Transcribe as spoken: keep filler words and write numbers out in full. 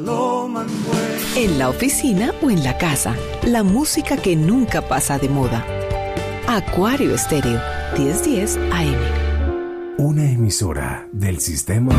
En la oficina o en la casa, la música que nunca pasa de moda. Acuario Estéreo, diez diez A M. Una emisora del sistema